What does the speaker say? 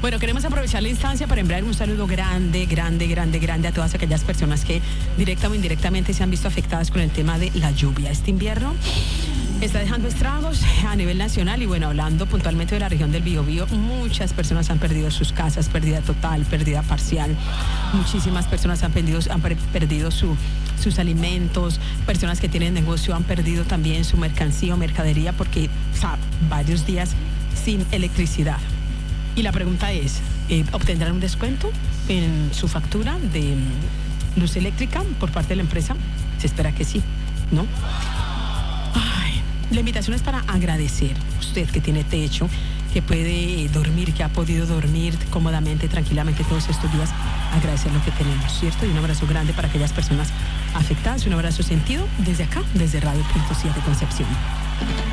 Bueno, queremos aprovechar la instancia para enviar un saludo grande a todas aquellas personas que directa o indirectamente se han visto afectadas con el tema de la lluvia. Este invierno está dejando estragos a nivel nacional y bueno, hablando puntualmente de la región del Biobío, muchas personas han perdido sus casas, pérdida total, pérdida parcial. Muchísimas personas han perdido sus alimentos, personas que tienen negocio han perdido también su mercancía o mercadería porque varios días sin electricidad. Y la pregunta es, ¿obtendrán un descuento en su factura de luz eléctrica por parte de la empresa? Se espera que sí, ¿no? La invitación es para agradecer. Usted que tiene techo, que puede dormir, que ha podido dormir cómodamente, tranquilamente todos estos días, agradecer lo que tenemos, ¿cierto? Y un abrazo grande para aquellas personas afectadas, un abrazo sentido desde acá, desde Radio Punto 7 Concepción.